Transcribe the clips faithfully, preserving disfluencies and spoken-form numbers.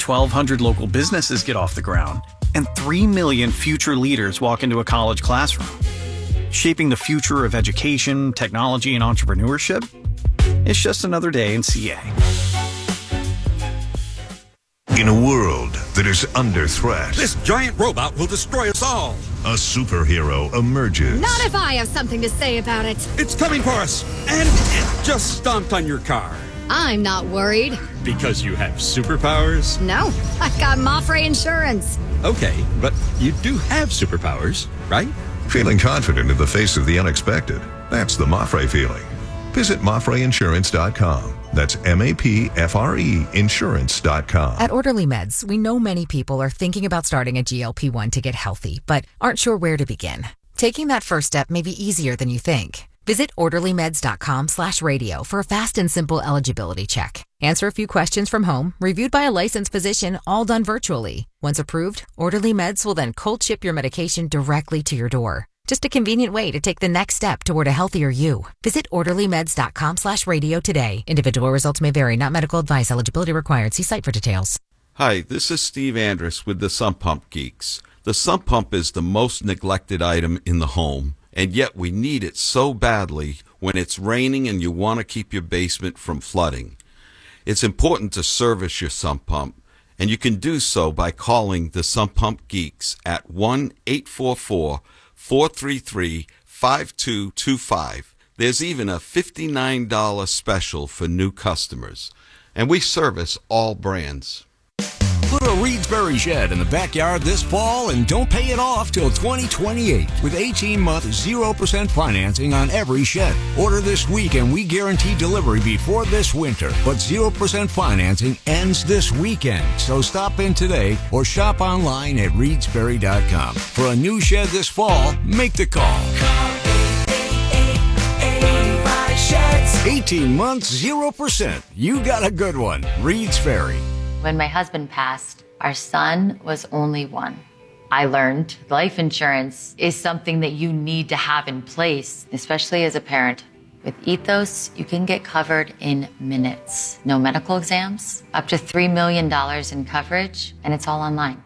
twelve hundred local businesses get off the ground, and three million future leaders walk into a college classroom. Shaping the future of education, technology, and entrepreneurship? It's just another day in C A. In a world that is under threat, this giant robot will destroy us all. A superhero emerges. Not if I have something to say about it. It's coming for us, and it just stomped on your car. I'm not worried. Because you have superpowers? No, I got Mafre Insurance. Okay, but you do have superpowers, right? Feeling confident in the face of the unexpected. That's the Mafre feeling. Visit Mafre Insurance dot com. That's M A P F R E Insurance dot com. At Orderly Meds, we know many people are thinking about starting a G L P one to get healthy, but aren't sure where to begin. Taking that first step may be easier than you think. Visit orderly meds dot com slash radio for a fast and simple eligibility check. Answer a few questions from home, reviewed by a licensed physician, all done virtually. Once approved, Orderly Meds will then cold ship your medication directly to your door. Just a convenient way to take the next step toward a healthier you. Visit orderly meds dot com slash radio today. Individual results may vary, not medical advice. Eligibility required. See site for details. Hi, this is Steve Andrus with the Sump Pump Geeks. The sump pump is the most neglected item in the home, and yet we need it so badly when it's raining and you want to keep your basement from flooding. It's important to service your sump pump, and you can do so by calling the Sump Pump Geeks at one eight four four, four three three, five two two five. There's even a fifty-nine dollars special for new customers, and we service all brands. Put a Reedsbury shed in the backyard this fall and don't pay it off till twenty twenty-eight with eighteen-month zero percent financing on every shed. Order this week and we guarantee delivery before this winter. But zero percent financing ends this weekend. So stop in today or shop online at reedsbury dot com. For a new shed this fall, make the call. Call eight eight eight, eighty-five sheds. eighteen months, zero percent. You got a good one. Reedsbury. When my husband passed, our son was only one. I learned life insurance is something that you need to have in place, especially as a parent. With Ethos, you can get covered in minutes. No medical exams, up to three million dollars in coverage, and it's all online.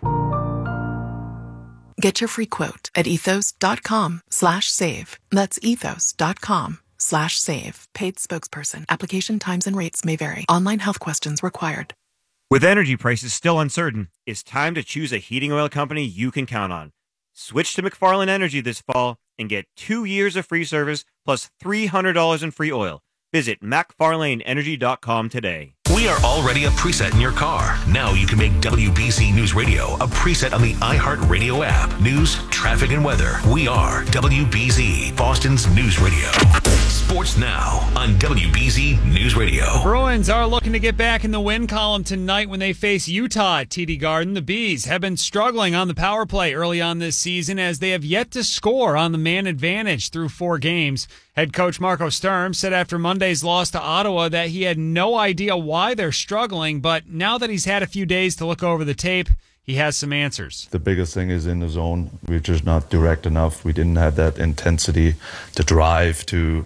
Get your free quote at ethos dot com slash save. That's ethos dot com slash save. Paid spokesperson. Application times and rates may vary. Online health questions required. With energy prices still uncertain, it's time to choose a heating oil company you can count on. Switch to McFarland Energy this fall and get two years of free service plus three hundred dollars in free oil. Visit macfarlane energy dot com today. We are already a preset in your car. Now you can make W B Z News Radio a preset on the iHeartRadio app. News, traffic, and weather. We are W B Z, Boston's news radio. Sports now on W B Z News Radio. The Bruins are looking to get back in the win column tonight when they face Utah at T D Garden. The Bees have been struggling on the power play early on this season as they have yet to score on the man advantage through four games. Head coach Marco Sturm said after Monday's loss to Ottawa that he had no idea why they're struggling, but now that he's had a few days to look over the tape, he has some answers. The biggest thing is in the zone. We're just not direct enough. We didn't have that intensity, the drive to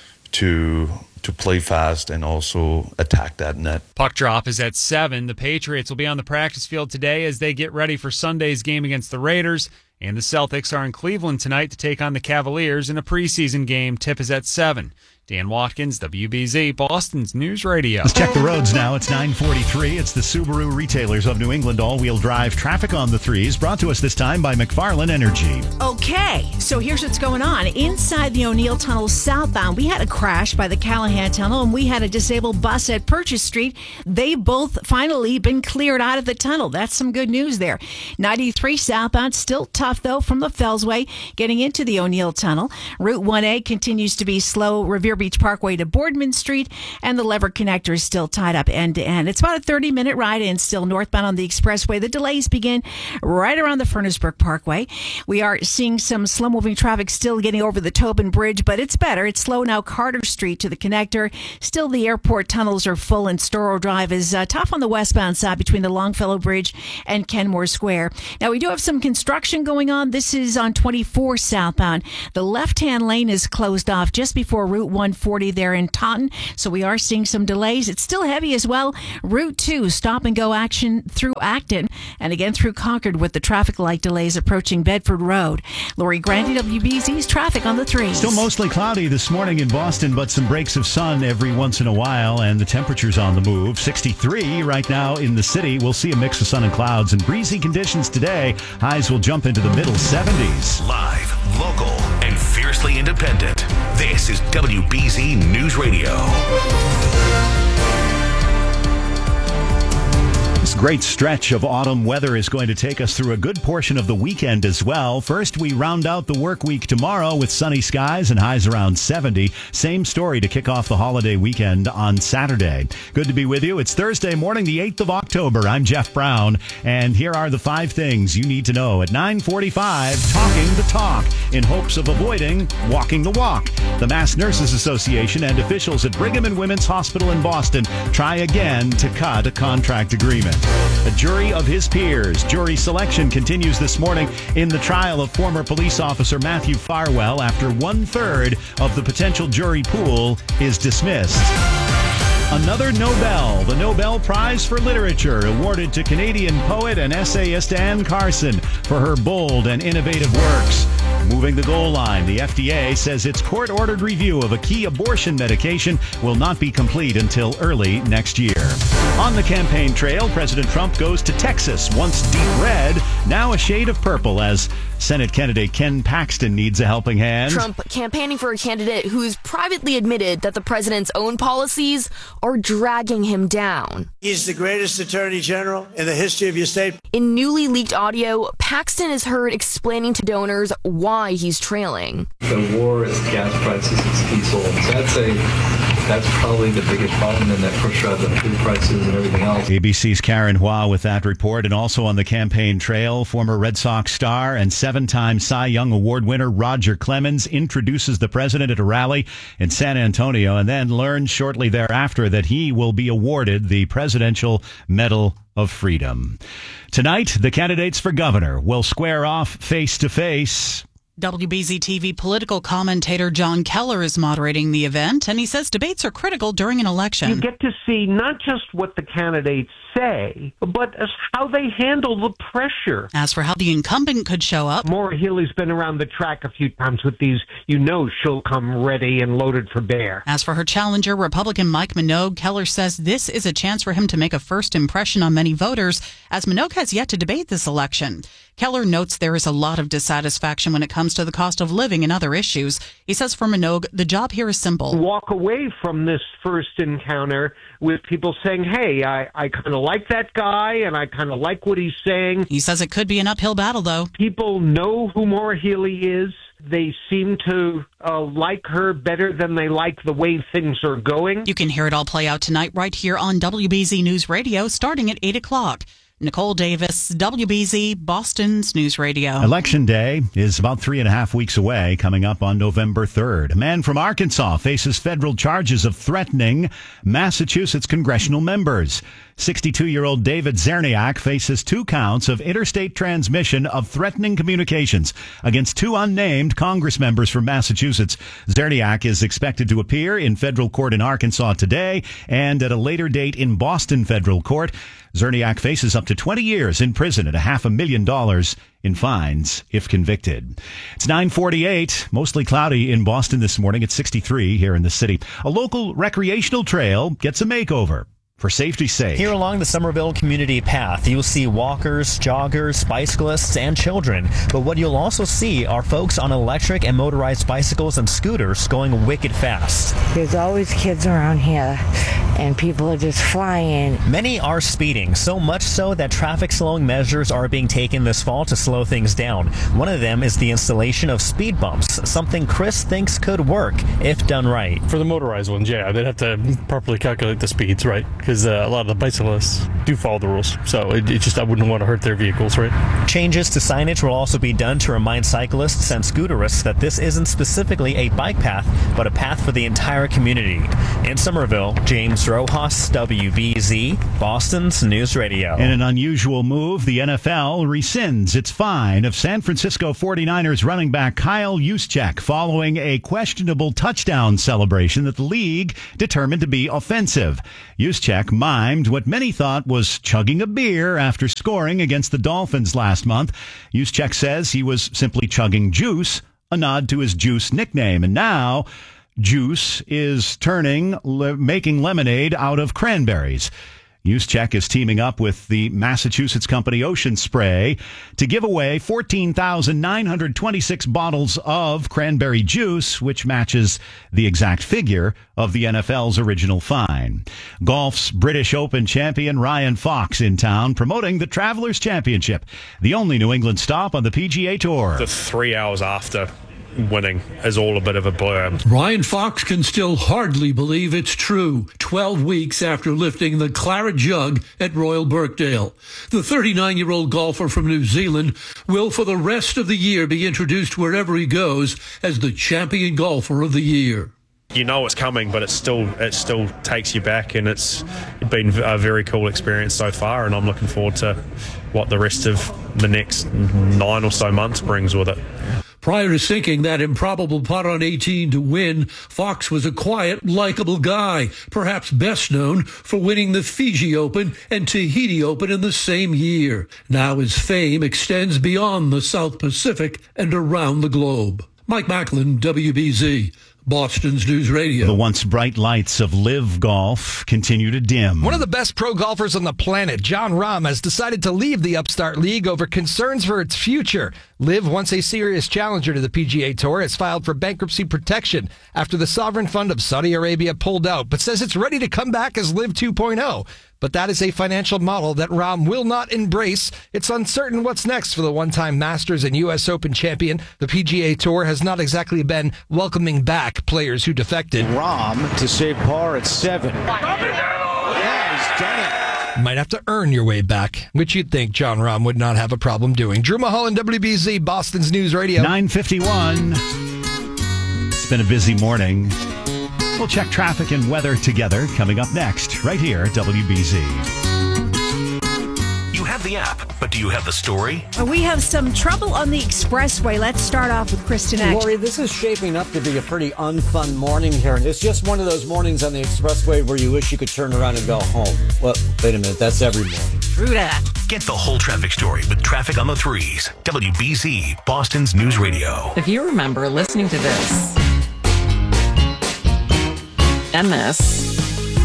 to to play fast and also attack that net. Puck drop is at seven. The Patriots will be on the practice field today as they get ready for Sunday's game against the Raiders. And the Celtics are in Cleveland tonight to take on the Cavaliers in a preseason game. Tip is at seven. Dan Watkins, W B Z, Boston's News Radio. Let's check the roads now. It's nine forty-three. It's the Subaru Retailers of New England all-wheel drive traffic on the threes, brought to us this time by McFarland Energy. Okay, so here's what's going on. Inside the O'Neill Tunnel southbound, we had a crash by the Callahan Tunnel, and we had a disabled bus at Purchase Street. They've both finally been cleared out of the tunnel. That's some good news there. ninety-three southbound, still tough, though, from the Fellsway getting into the O'Neill Tunnel. Route one A continues to be slow. Revere Beach Parkway to Boardman Street, and the Lever Connector is still tied up end to end. It's about a thirty-minute ride in still northbound on the expressway. The delays begin right around the Furnaceburg Parkway. We are seeing some slow-moving traffic still getting over the Tobin Bridge, but it's better. It's slow now Carter Street to the connector. Still, the airport tunnels are full, and Storrow Drive is uh, tough on the westbound side between the Longfellow Bridge and Kenmore Square. Now, we do have some construction going on. This is on twenty-four southbound. The left-hand lane is closed off just before Route one one forty there in Taunton. So we are seeing some delays. It's still heavy as well. Route two, stop and go action through Acton and again through Concord with the traffic light delays approaching Bedford Road. Lori Grandi, W B Z's traffic on the threes. Still mostly cloudy this morning in Boston, but some breaks of sun every once in a while, and the temperature's on the move. sixty-three right now in the city. We'll see a mix of sun and clouds and breezy conditions today. Highs will jump into the middle seventies. Live, local, and fiercely independent. This is W B Z News Radio. This great stretch of autumn weather is going to take us through a good portion of the weekend as well. First, we round out the work week tomorrow with sunny skies and highs around seventy. Same story to kick off the holiday weekend on Saturday. Good to be with you. It's Thursday morning, the eighth of October. I'm Jeff Brown, and here are the five things you need to know at nine forty-five, talking the talk in hopes of avoiding walking the walk. The Mass Nurses Association and officials at Brigham and Women's Hospital in Boston try again to cut a contract agreement. A jury of his peers. Jury selection continues this morning in the trial of former police officer Matthew Farwell after one-third of the potential jury pool is dismissed. Another Nobel, the Nobel Prize for Literature, awarded to Canadian poet and essayist Anne Carson for her bold and innovative works. Moving the goal line, the F D A says its court-ordered review of a key abortion medication will not be complete until early next year. On the campaign trail, President Trump goes to Texas, once deep red, now a shade of purple, as Senate candidate Ken Paxton needs a helping hand. Trump campaigning for a candidate who's privately admitted that the president's own policies are dragging him down. He's the greatest attorney general in the history of your state. In newly leaked audio, Paxton is heard explaining to donors why he's trailing. The war is gas prices, it's diesel. So I'd say that's probably the biggest problem, and that pushed up the food prices and everything else. A B C's Karen Hua with that report. And also on the campaign trail, former Red Sox star and seven-time Cy Young Award winner Roger Clemens introduces the president at a rally in San Antonio and then learns shortly thereafter that he will be awarded the Presidential Medal of Freedom. Tonight, the candidates for governor will square off face-to-face. W B Z T V political commentator John Keller is moderating the event, and he says debates are critical during an election. You get to see not just what the candidates say, but as how they handle the pressure. As for how the incumbent could show up, Maura Healey's been around the track a few times with these. You know she'll come ready and loaded for bear. As for her challenger, Republican Mike Minogue, Keller says this is a chance for him to make a first impression on many voters, as Minogue has yet to debate this election. Keller notes there is a lot of dissatisfaction when it comes to the cost of living and other issues. He says for Minogue, the job here is simple. Walk away from this first encounter with people saying, hey, I, I kind of like that guy and I kind of like what he's saying. He says it could be an uphill battle, though. People know who Maura Healey is. They seem to uh, like her better than they like the way things are going. You can hear it all play out tonight right here on W B Z News Radio starting at eight o'clock. Nicole Davis, W B Z, Boston's News Radio. Election Day is about three and a half weeks away, coming up on November third. A man from Arkansas faces federal charges of threatening Massachusetts congressional members. sixty-two-year-old David Zerniak faces two counts of interstate transmission of threatening communications against two unnamed Congress members from Massachusetts. Zerniak is expected to appear in federal court in Arkansas today and at a later date in Boston federal court. Zerniak faces up to twenty years in prison and a half a million dollars in fines if convicted. It's nine forty-eight, mostly cloudy in Boston this morning. It's sixty-three here in the city. A local recreational trail gets a makeover for safety's sake. Here along the Somerville Community Path, you'll see walkers, joggers, bicyclists, and children. But what you'll also see are folks on electric and motorized bicycles and scooters going wicked fast. There's always kids around here, and people are just flying. Many are speeding, so much so that traffic slowing measures are being taken this fall to slow things down. One of them is the installation of speed bumps, something Chris thinks could work if done right. For the motorized ones, yeah, they'd have to properly calculate the speeds, right? because uh, a lot of the bicyclists do follow the rules. So it, it just I wouldn't want to hurt their vehicles, right? Changes to signage will also be done to remind cyclists and scooterists that this isn't specifically a bike path, but a path for the entire community. In Somerville, James Rojas, W B Z, Boston's News Radio. In an unusual move, the N F L rescinds its fine of San Francisco forty-niners running back Kyle Juszczyk following a questionable touchdown celebration that the league determined to be offensive. Juszczyk mimed what many thought was chugging a beer after scoring against the Dolphins last month. Juszczyk says he was simply chugging juice, a nod to his Juice nickname. And now Juice is turning, le- making lemonade out of cranberries. Juszczyk is teaming up with the Massachusetts company Ocean Spray to give away fourteen thousand nine hundred twenty-six bottles of cranberry juice, which matches the exact figure of the N F L's original fine. Golf's British Open champion Ryan Fox in town promoting the Travelers Championship, the only New England stop on the P G A Tour. The three hours after winning is all a bit of a blur. Ryan Fox can still hardly believe it's true. Twelve weeks after lifting the claret jug at Royal Birkdale, the thirty-nine-year-old golfer from New Zealand will for the rest of the year be introduced wherever he goes as the champion golfer of the year. You know it's coming, but it still it still takes you back, and it's been a very cool experience so far, and I'm looking forward to what the rest of the next nine or so months brings with it. Prior to sinking that improbable putt on eighteen to win, Fox was a quiet, likable guy, perhaps best known for winning the Fiji Open and Tahiti Open in the same year. Now his fame extends beyond the South Pacific and around the globe. Mike Macklin, W B Z. Boston's News Radio. The once bright lights of Live Golf continue to dim. One of the best pro golfers on the planet, Jon Rahm, has decided to leave the upstart league over concerns for its future. Live, once a serious challenger to the P G A Tour, has filed for bankruptcy protection after the sovereign fund of Saudi Arabia pulled out, but says it's ready to come back as Live two point oh. But that is a financial model that Rahm will not embrace. It's uncertain what's next for the one-time Masters and U S Open champion. The P G A Tour has not exactly been welcoming back players who defected. Rahm to save par at seven. Yeah, he's done it. Might have to earn your way back, which you'd think Jon Rahm would not have a problem doing. Drew Mulholland, W B Z, Boston's News Radio. nine fifty-one. It's been a busy morning. We'll check traffic and weather together coming up next, right here at W B Z. You have the app, but do you have the story? We have some trouble on the expressway. Let's start off with Kristen Act. Lori, this is shaping up to be a pretty unfun morning here. It's just one of those mornings on the expressway where you wish you could turn around and go home. Well, wait a minute. That's every morning. True that. Get the whole traffic story with Traffic on the Threes. W B Z, Boston's News Radio. If you remember listening to this and this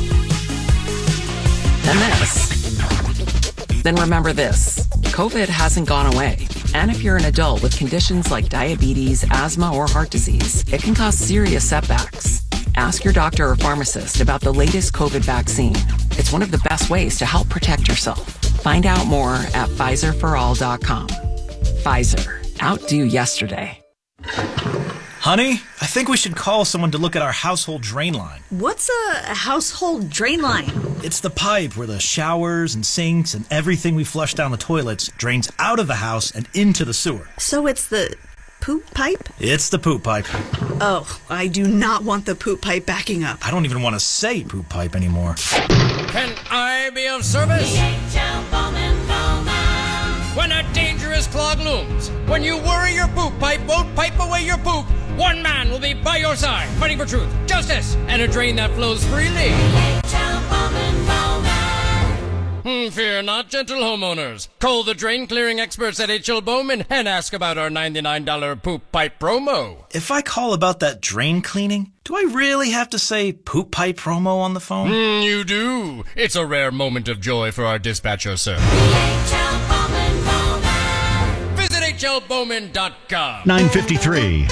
and this, then remember this. COVID hasn't gone away. And if you're an adult with conditions like diabetes, asthma, or heart disease, it can cause serious setbacks. Ask your doctor or pharmacist about the latest COVID vaccine. It's one of the best ways to help protect yourself. Find out more at Pfizer for all dot com. Pfizer. Outdo yesterday. Honey, I think we should call someone to look at our household drain line. What's a household drain line? It's the pipe where the showers and sinks and everything we flush down the toilets drains out of the house and into the sewer. So it's the poop pipe? It's the poop pipe. Oh, I do not want the poop pipe backing up. I don't even want to say poop pipe anymore. Can I be of service? When a dangerous clog looms, when you worry your poop pipe won't pipe away your poop, one man will be by your side, fighting for truth, justice, and a drain that flows freely. Hmm, fear not, gentle homeowners. Call the drain clearing experts at H L Bowman and ask about our ninety-nine dollars poop pipe promo. If I call about that drain cleaning, do I really have to say poop pipe promo on the phone? Hmm, you do. It's a rare moment of joy for our dispatcher, sir. Visit H L Bowman dot com. nine fifty-three.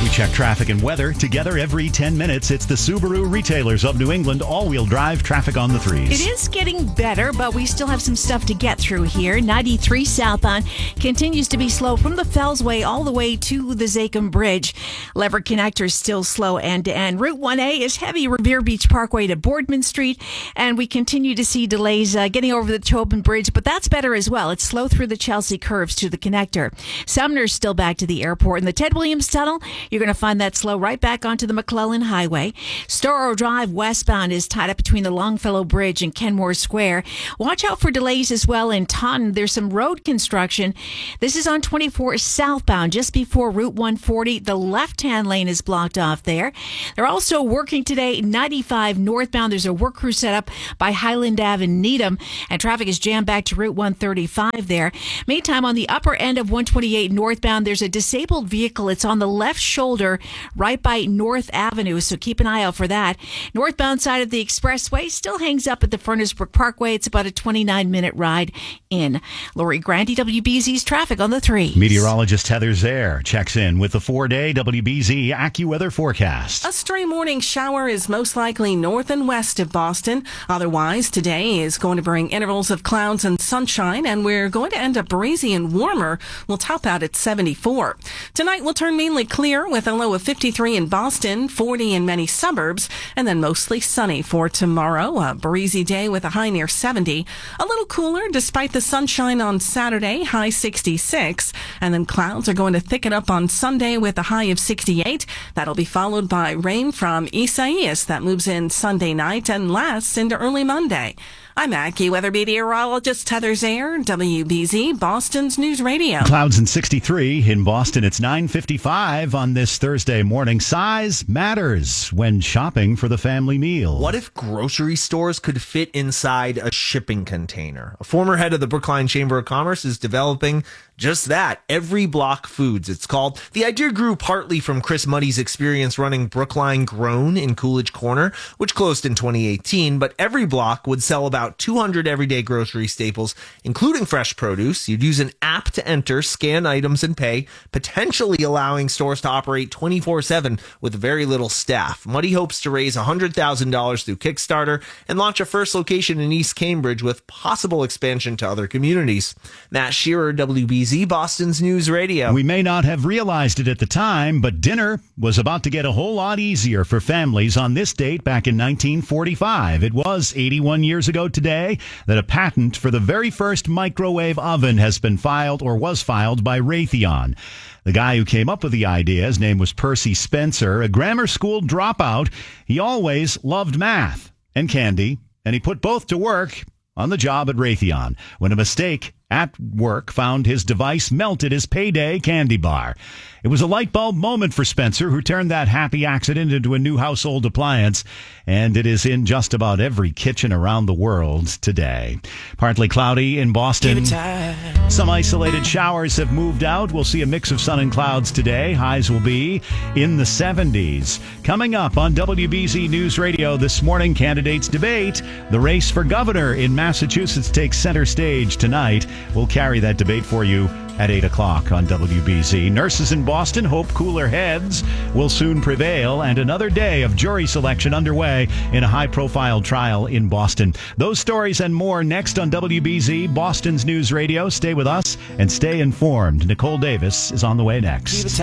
We check traffic and weather together every ten minutes. It's the Subaru Retailers of New England all-wheel drive traffic on the threes. It is getting better, but we still have some stuff to get through here. ninety-three southbound continues to be slow from the Fellsway all the way to the Zakim Bridge. Lever Connector is still slow end-to-end. Route one A is heavy Revere Beach Parkway to Boardman Street, and we continue to see delays uh, getting over the Tobin Bridge, but that's better as well. It's slow through the Chelsea curves to the connector. Sumner's still back to the airport. In the Ted Williams Tunnel, you're going to find that slow right back onto the McClellan Highway. Storrow Drive westbound is tied up between the Longfellow Bridge and Kenmore Square. Watch out for delays as well in Taunton. There's some road construction. This is on twenty-four southbound, just before Route one forty. The left-hand lane is blocked off there. They're also working today ninety-five northbound. There's a work crew set up by Highland Ave in Needham, and traffic is jammed back to Route one thirty-five there. Meantime, on the upper end of one twenty-eight northbound, there's a disabled vehicle. It's on the left shoulder right by North Avenue, so keep an eye out for that. Northbound side of the expressway still hangs up at the Furnace Brook Parkway. It's about a twenty-nine minute ride in. Lori Grandy, W B Z's traffic on the three. Meteorologist Heather Zare checks in with the four-day W B Z AccuWeather forecast. A stray morning shower is most likely north and west of Boston. Otherwise, today is going to bring intervals of clouds and sunshine, and we're going to end up breezy and warmer. We'll top out at seventy-four. Tonight will turn mainly clear with a low of fifty-three in Boston, forty in many suburbs, and then mostly sunny for tomorrow. A breezy day with a high near seventy. A little cooler despite the sunshine on Saturday, high sixty-six. And then clouds are going to thicken up on Sunday with a high of sixty-eight. That'll be followed by rain from Isaias that moves in Sunday night and lasts into early Monday. I'm AccuWeather meteorologist Heather Zare, W B Z, Boston's News Radio. Clouds and sixty-three. In Boston, it's nine fifty-five on this Thursday morning. Size matters when shopping for the family meal. What if grocery stores could fit inside a shipping container? A former head of the Brookline Chamber of Commerce is developing just that. Every Block Foods, it's called. The idea grew partly from Chris Muddy's experience running Brookline Grown in Coolidge Corner, which closed in twenty eighteen, but Every Block would sell about two hundred everyday grocery staples, including fresh produce. You'd use an app to enter, scan items, and pay, potentially allowing stores to operate twenty-four seven with very little staff. Muddy hopes to raise one hundred thousand dollars through Kickstarter and launch a first location in East Cambridge with possible expansion to other communities. Matt Shearer, W B Z, Boston's News Radio. We may not have realized it at the time, but dinner was about to get a whole lot easier for families on this date back in nineteen forty-five. It was eighty-one years ago today that a patent for the very first microwave oven has been filed or was filed by Raytheon. The guy who came up with the idea, his name was Percy Spencer, a grammar school dropout. He always loved math and candy, and he put both to work on the job at Raytheon when a mistake at work found his device melted his payday candy bar. It was a light bulb moment for Spencer, who turned that happy accident into a new household appliance, and it is in just about every kitchen around the world today. Partly cloudy in Boston. Some isolated showers have moved out. We'll see a mix of sun and clouds today. Highs will be in the seventies. Coming up on W B Z News Radio this morning, candidates debate. The race for governor in Massachusetts takes center stage tonight. We'll carry that debate for you at eight o'clock on W B Z. Nurses in Boston hope cooler heads will soon prevail, and another day of jury selection underway in a high-profile trial in Boston. Those stories and more next on W B Z, Boston's News Radio. Stay with us and stay informed. Nicole Davis is on the way next.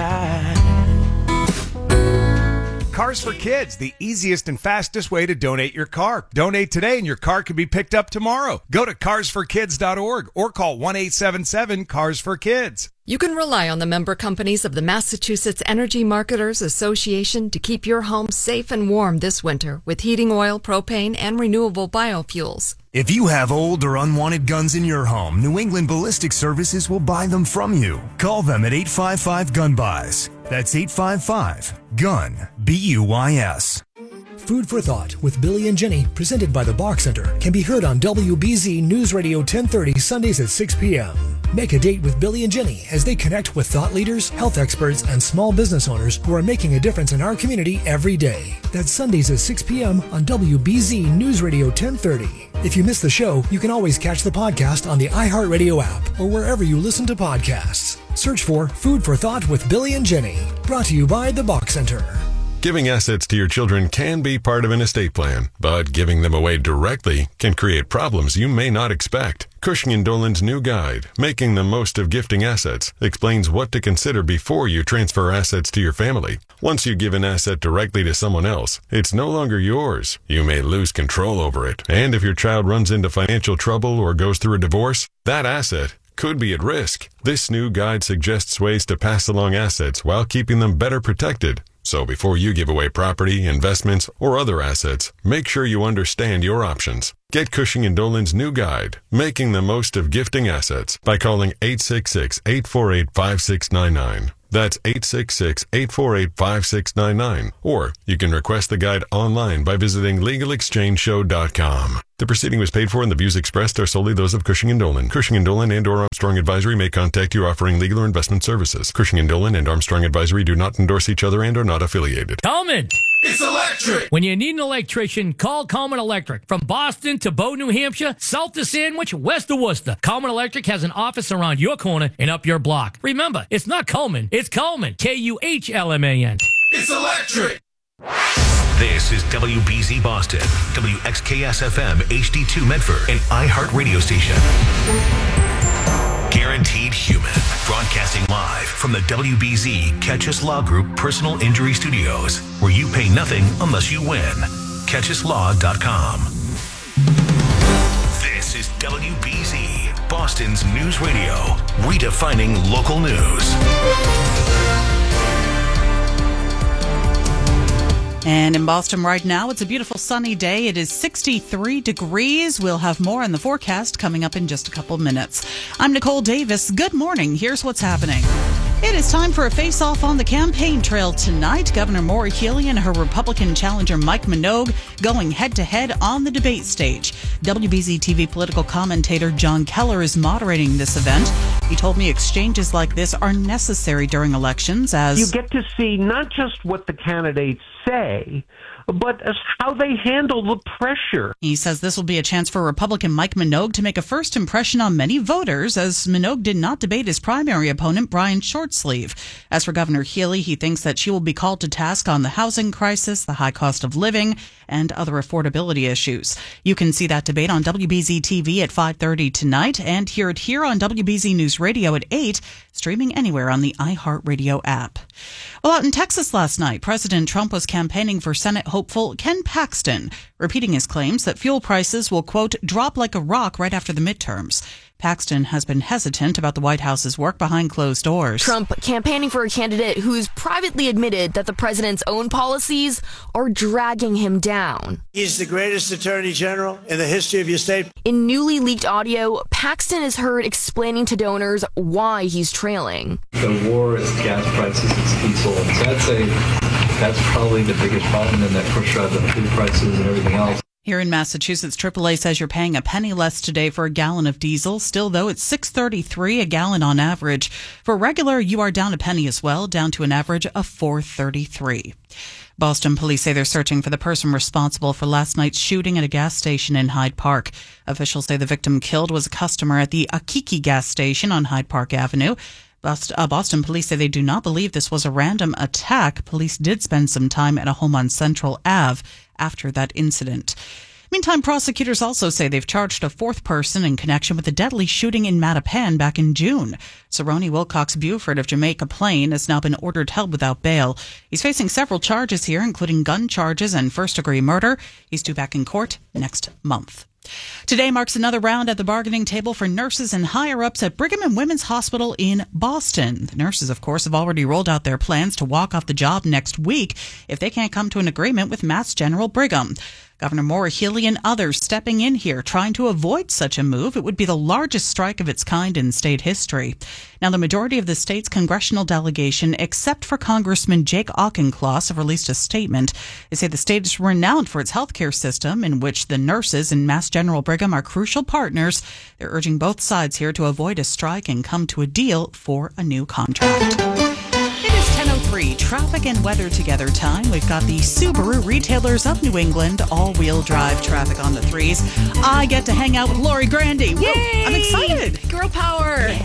Cars for Kids, the easiest and fastest way to donate your car. Donate today and your car can be picked up tomorrow. Go to cars for kids dot org or call one eight seven seven, C A R S for kids. You can rely on the member companies of the Massachusetts Energy Marketers Association to keep your home safe and warm this winter with heating oil, propane, and renewable biofuels. If you have old or unwanted guns in your home, New England Ballistic Services will buy them from you. Call them at eight five five, gun buys. That's eight five five, gun, B U Y S. Food for Thought with Billy and Jenny, presented by the Bach Center, can be heard on W B Z News Radio ten thirty, Sundays at six p.m. Make a date with Billy and Jenny as they connect with thought leaders, health experts, and small business owners who are making a difference in our community every day. That's Sundays at six p.m. on W B Z News Radio ten thirty. If you miss the show, you can always catch the podcast on the iHeartRadio app or wherever you listen to podcasts. Search for Food for Thought with Billy and Jenny. Brought to you by the Bach Center. Giving assets to your children can be part of an estate plan, but giving them away directly can create problems you may not expect. Cushing and Dolan's new guide, Making the Most of Gifting Assets, explains what to consider before you transfer assets to your family. Once you give an asset directly to someone else, it's no longer yours. You may lose control over it, and if your child runs into financial trouble or goes through a divorce, that asset could be at risk. This new guide suggests ways to pass along assets while keeping them better protected. So before you give away property, investments, or other assets, make sure you understand your options. Get Cushing and Dolan's new guide, Making the Most of Gifting Assets, by calling eight six six, eight four eight, five six nine nine. That's eight six six, eight four eight, five six nine nine. Or you can request the guide online by visiting legal exchange show dot com. The proceeding was paid for and the views expressed are solely those of Cushing and Dolan. Cushing and Dolan and or Armstrong Advisory may contact you offering legal or investment services. Cushing and Dolan and Armstrong Advisory do not endorse each other and are not affiliated. Coleman! It's electric! When you need an electrician, call Coleman Electric. From Boston to Bow, New Hampshire, south to Sandwich, west to Worcester, Coleman Electric has an office around your corner and up your block. Remember, it's not Coleman, it's Coleman. K U H L M A N. It's electric! This is W B Z Boston, W X K S F M H D two Medford, an iHeart radio station. Guaranteed Human, broadcasting live from the W B Z Catch Us Law Group Personal Injury Studios, where you pay nothing unless you win. catch us law dot com. This is W B Z, Boston's news radio, redefining local news. And in Boston right now, it's a beautiful sunny day. It is sixty-three degrees. We'll have more on the forecast coming up in just a couple minutes. I'm Nicole Davis. Good morning. Here's what's happening. It is time for a face-off on the campaign trail tonight. Governor Maura Healey and her Republican challenger Mike Minogue going head-to-head on the debate stage. W B Z T V political commentator John Keller is moderating this event. He told me exchanges like this are necessary during elections as you get to see not just what the candidates say, but as how they handle the pressure. He says this will be a chance for Republican Mike Minogue to make a first impression on many voters, as Minogue did not debate his primary opponent, Brian Shortsleeve. As for Governor Healey, he thinks that she will be called to task on the housing crisis, the high cost of living, and other affordability issues. You can see that debate on W B Z T V at five thirty tonight and hear it here on W B Z News Radio at eight, streaming anywhere on the iHeartRadio app. Well, out in Texas last night, President Trump was campaigning for Senate hopeful Ken Paxton, repeating his claims that fuel prices will, quote, drop like a rock right after the midterms. Paxton has been hesitant about the White House's work behind closed doors. Trump campaigning for a candidate who's privately admitted that the president's own policies are dragging him down. He's the greatest attorney general in the history of your state. In newly leaked audio, Paxton is heard explaining to donors why he's trailing. The war is gas prices, it's diesel. So I'd say that's probably the biggest problem, and that push drive the food prices and everything else. Here in Massachusetts, triple A says you're paying a penny less today for a gallon of diesel. Still, though, it's six thirty-three a gallon on average. For regular, you are down a penny as well, down to an average of four thirty-three. Boston police say they're searching for the person responsible for last night's shooting at a gas station in Hyde Park. Officials say the victim killed was a customer at the Akiki gas station on Hyde Park Avenue. Boston police say they do not believe this was a random attack. Police did spend some time at a home on Central Avenue after that incident. Meantime, prosecutors also say they've charged a fourth person in connection with the deadly shooting in Mattapan back in June. Cerrone Wilcox Buford of Jamaica Plain has now been ordered held without bail. He's facing several charges here, including gun charges and first-degree murder. He's due back in court next month. Today marks another round at the bargaining table for nurses and higher-ups at Brigham and Women's Hospital in Boston. The nurses, of course, have already rolled out their plans to walk off the job next week if they can't come to an agreement with Mass General Brigham. Governor Maura Healey and others stepping in here trying to avoid such a move. It would be the largest strike of its kind in state history. Now, the majority of the state's congressional delegation, except for Congressman Jake Auchincloss, have released a statement. They say the state is renowned for its healthcare system, in which the nurses and Mass General Brigham are crucial partners. They're urging both sides here to avoid a strike and come to a deal for a new contract. It is ten oh three, traffic and weather together time. We've got the Subaru Retailers of New England all-wheel drive traffic on the threes. I get to hang out with Lori Grandy. Woo, I'm excited. Girl power. Yeah.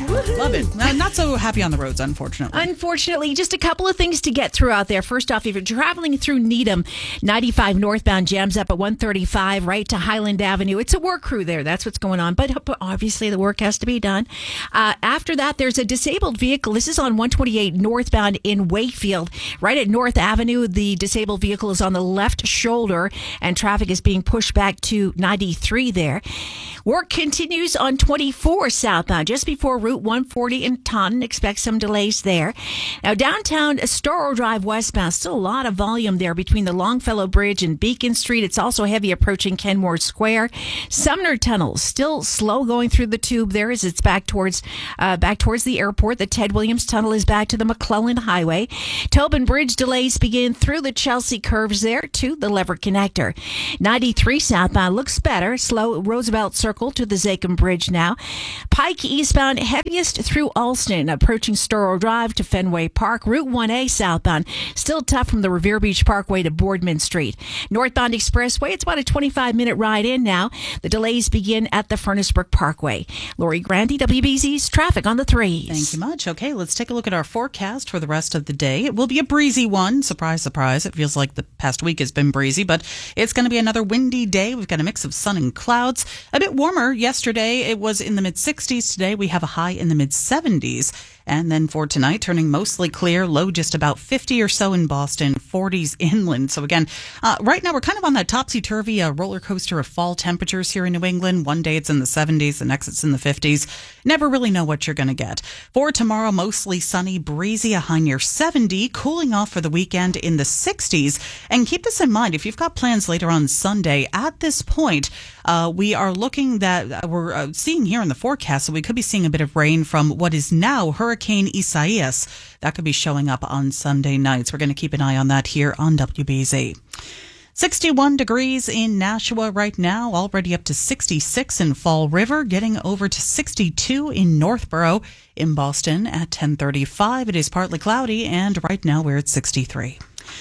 love it. Uh, not so happy on the roads, unfortunately. Unfortunately, just a couple of things to get through out there. First off, if you're traveling through Needham, ninety-five northbound jams up at one thirty-five right to Highland Avenue. It's a work crew there. That's what's going on. But, but obviously, the work has to be done. Uh, after that, there's a disabled vehicle. This is on one twenty-eight northbound in Wakefield. Right at North Avenue, the disabled vehicle is on the left shoulder, and traffic is being pushed back to ninety-three there. Work continues on twenty-four southbound, just before Route one forty in Taunton. Expect some delays there. Now, downtown Storrow Drive westbound, still a lot of volume there between the Longfellow Bridge and Beacon Street. It's also heavy approaching Kenmore Square. Sumner Tunnel, still slow going through the tube there as it's back towards uh, back towards the airport. The Ted Williams Tunnel is back to the McClellan Highway. Tobin Bridge delays begin through the Chelsea curves there to the Lever Connector. ninety-three southbound looks better. Slow Roosevelt Circle to the Zachem Bridge now. Pike eastbound heaviest through Alston, approaching Storrow Drive to Fenway Park. Route one A southbound still tough from the Revere Beach Parkway to Boardman Street. Northbound Expressway, it's about a twenty-five minute ride in now. The delays begin at the Furnace Brook Parkway. Lori Grandy, W B Z's Traffic on the Threes. Thank you much. Okay, let's take a look at our forecast for the rest of the day. It will be a breezy one. Surprise, surprise. It feels like the past week has been breezy, but it's going to be another windy day. We've got a mix of sun and clouds. A bit warmer. Yesterday, it was in the mid sixties. Today, we have a high in the mid seventies. And then for tonight, turning mostly clear, low just about fifty or so in Boston, forties inland. So again, uh, right now we're kind of on that topsy-turvy uh, roller coaster of fall temperatures here in New England. One day it's in the seventies, the next it's in the fifties. Never really know what you're going to get. For tomorrow, mostly sunny, breezy, a high near seventy, cooling off for the weekend in the sixties. And keep this in mind, if you've got plans later on Sunday, at this point, uh, we are looking that uh, we're uh, seeing here in the forecast, so we could be seeing a bit of rain from what is now Hurricane Hurricane Isaias. That could be showing up on Sunday nights. We're going to keep an eye on that here on W B Z. sixty-one degrees in Nashua right now, already up to sixty-six in Fall River, getting over to sixty-two in Northborough. In Boston at ten thirty-five, it is partly cloudy, and right now we're at sixty-three.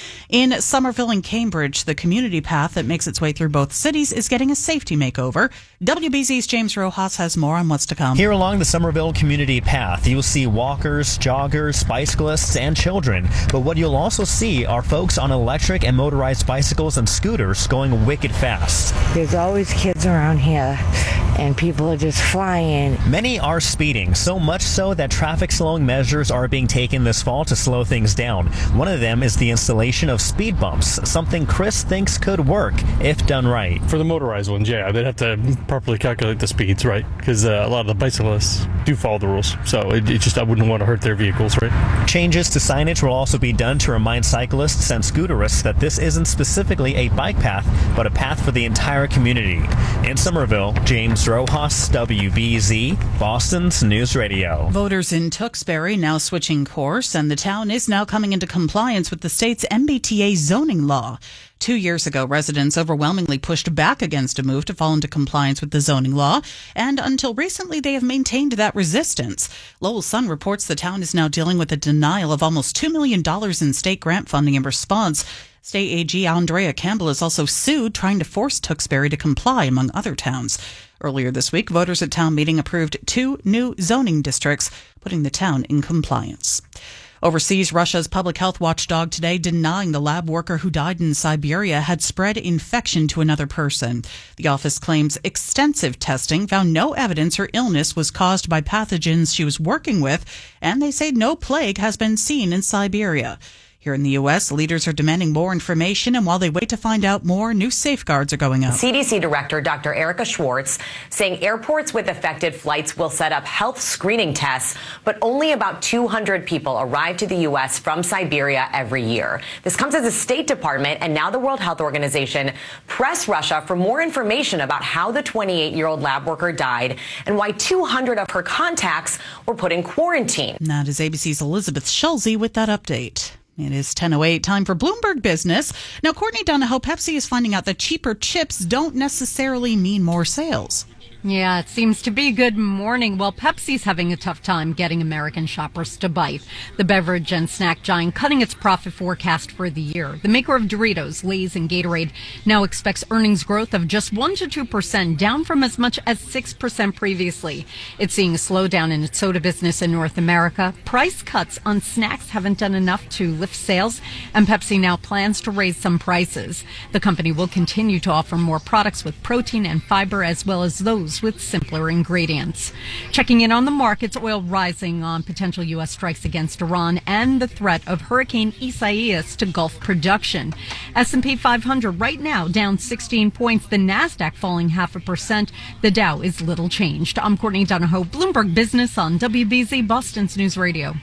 In Somerville and Cambridge, the community path that makes its way through both cities is getting a safety makeover. W B Z's James Rojas has more on what's to come. Here along the Somerville community path, you'll see walkers, joggers, bicyclists, and children. But what you'll also see are folks on electric and motorized bicycles and scooters going wicked fast. There's always kids around here, and people are just flying. Many are speeding, so much so that traffic slowing measures are being taken this fall to slow things down. One of them is the installation of speed bumps, something Chris thinks could work if done right. For the motorized ones, yeah, they'd have to properly calculate the speeds, right? Because uh, a lot of the bicyclists do follow the rules, so it, it just I wouldn't want to hurt their vehicles, right? Changes to signage will also be done to remind cyclists and scooterists that this isn't specifically a bike path, but a path for the entire community. In Somerville, James Rojas, W B Z, Boston's News Radio. Voters in Tewksbury now switching course, and the town is now coming into compliance with the state's M B T A zoning law. Two years ago, residents overwhelmingly pushed back against a move to fall into compliance with the zoning law, and until recently they have maintained that resistance. Lowell Sun reports the town is now dealing with a denial of almost two million dollars in state grant funding in response. State A G Andrea Campbell is also sued, trying to force Tewksbury to comply, among other towns. Earlier this week, voters at town meeting approved two new zoning districts, putting the town in compliance. Overseas, Russia's public health watchdog today denying the lab worker who died in Siberia had spread infection to another person. The office claims extensive testing found no evidence her illness was caused by pathogens she was working with, and they say no plague has been seen in Siberia. Here in the U S, leaders are demanding more information, and while they wait to find out more, new safeguards are going up. C D C Director Doctor Erica Schwartz saying airports with affected flights will set up health screening tests, but only about two hundred people arrive to the U S from Siberia every year. This comes as the State Department and now the World Health Organization press Russia for more information about how the twenty-eight-year-old lab worker died and why two hundred of her contacts were put in quarantine. And that is A B C's Elizabeth Schulze with that update. It is ten oh eight, time for Bloomberg Business. Now, Courtney Donahoe, Pepsi is finding out that cheaper chips don't necessarily mean more sales. Yeah, it seems to be. Good morning. Well, Pepsi's having a tough time getting American shoppers to bite. The beverage and snack giant cutting its profit forecast for the year. The maker of Doritos, Lay's, and Gatorade now expects earnings growth of just one to two percent, down from as much as six percent previously. It's seeing a slowdown in its soda business in North America. Price cuts on snacks haven't done enough to lift sales, and Pepsi now plans to raise some prices. The company will continue to offer more products with protein and fiber, as well as those with simpler ingredients. Checking in on the markets, oil rising on potential U S strikes against Iran and the threat of Hurricane Isaias to Gulf production. S and P five hundred right now down sixteen points. The NASDAQ falling half a percent. The Dow is little changed. I'm Courtney Donahoe, Bloomberg Business on W B Z Boston's News Radio.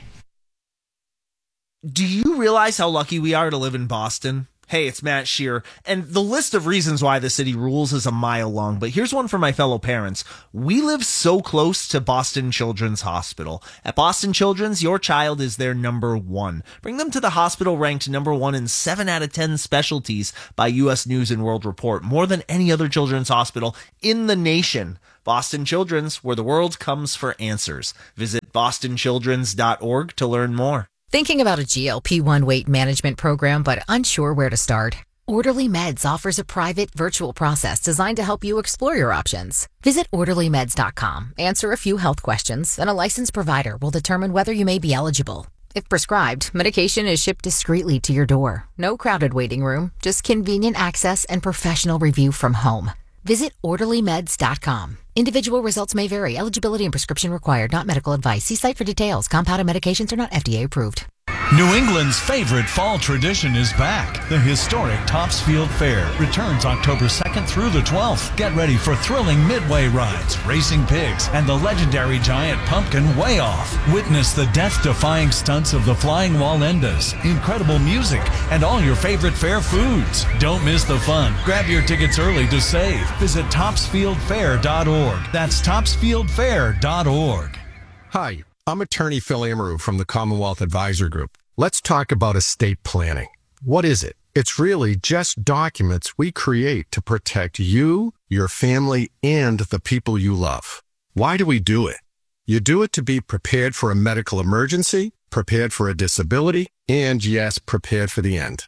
Do you realize how lucky we are to live in Boston? Hey, it's Matt Shear, and the list of reasons why the city rules is a mile long, but here's one for my fellow parents. We live so close to Boston Children's Hospital. At Boston Children's, your child is their number one. Bring them to the hospital ranked number one in seven out of ten specialties by U S News and World Report, more than any other children's hospital in the nation. Boston Children's, where the world comes for answers. Visit boston children's dot org to learn more. Thinking about a G L P one weight management program but unsure where to start? Orderly Meds offers a private virtual process designed to help you explore your options. Visit orderly meds dot com, answer a few health questions, and a licensed provider will determine whether you may be eligible. If prescribed, medication is shipped discreetly to your door. No crowded waiting room, just convenient access and professional review from home. Visit orderly meds dot com. Individual results may vary. Eligibility and prescription required. Not medical advice. See site for details. Compounded medications are not F D A approved. New England's favorite fall tradition is back. The historic Topsfield Fair returns October second through the twelfth. Get ready for thrilling midway rides, racing pigs, and the legendary giant pumpkin Way Off. Witness the death-defying stunts of the Flying Wallendas, incredible music, and all your favorite fair foods. Don't miss the fun. Grab your tickets early to save. Visit topsfield fair dot org. That's topsfield fair dot org. Hi, I'm attorney Phil Amaru from the Commonwealth Advisor Group. Let's talk about estate planning. What is it? It's really just documents we create to protect you, your family, and the people you love. Why do we do it? You do it to be prepared for a medical emergency, prepared for a disability, and yes, prepared for the end.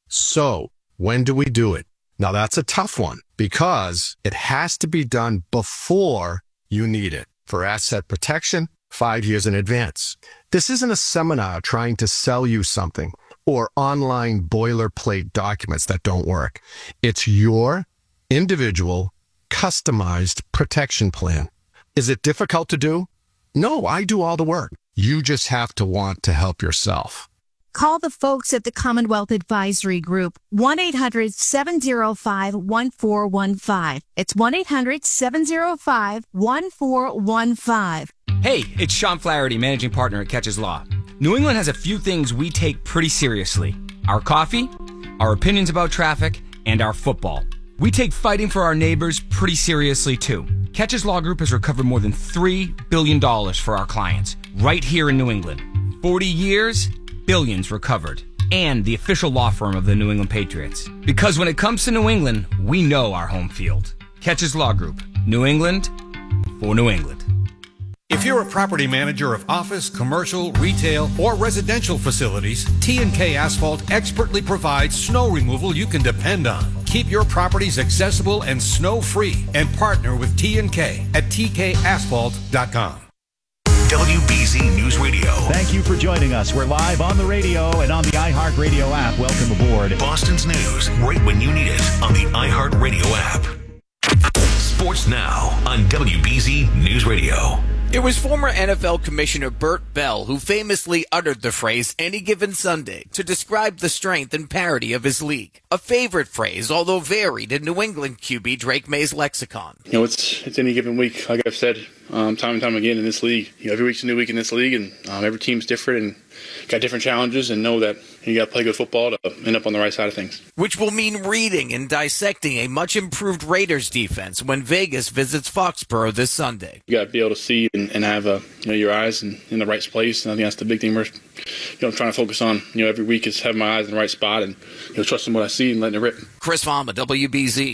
So, when do we do it? Now that's a tough one because it has to be done before you need it. For asset protection, five years in advance. This isn't a seminar trying to sell you something or online boilerplate documents that don't work. It's your individual, customized protection plan. Is it difficult to do? No, I do all the work. You just have to want to help yourself. Call the folks at the Commonwealth Advisory Group, one eight hundred seven oh five one four one five. It's one eight hundred seven oh five one four one five. Hey, it's Sean Flaherty, managing partner at Catches Law. New England has a few things we take pretty seriously. Our coffee, our opinions about traffic, and our football. We take fighting for our neighbors pretty seriously, too. Catches Law Group has recovered more than three billion dollars for our clients, right here in New England. forty years, billions recovered. And the official law firm of the New England Patriots. Because when it comes to New England, we know our home field. Catches Law Group. New England for New England. If you're a property manager of office, commercial, retail, or residential facilities, T and K Asphalt expertly provides snow removal you can depend on. Keep your properties accessible and snow-free and partner with T and K at T K asphalt dot com. W B Z News Radio. Thank you for joining us. We're live on the radio and on the iHeartRadio app. Welcome aboard. Boston's news right when you need it on the iHeartRadio app. Sports now on W B Z News Radio. It was former N F L Commissioner Burt Bell who famously uttered the phrase "any given Sunday" to describe the strength and parity of his league. A favorite phrase, although varied in New England Q B Drake May's lexicon. You know, it's it's any given week, like I've said um, time and time again in this league. You know, every week's a new week in this league, and um, every team's different and got different challenges, and know that you got to play good football to end up on the right side of things. Which will mean reading and dissecting a much improved Raiders defense when Vegas visits Foxborough this Sunday. You got to be able to see and, and have uh, you know, your eyes in, in the right place, and I think that's the big thing we're you know trying to focus on. You know, every week is having my eyes in the right spot and you know trusting what I see and letting it rip. Chris Fama, W B Z.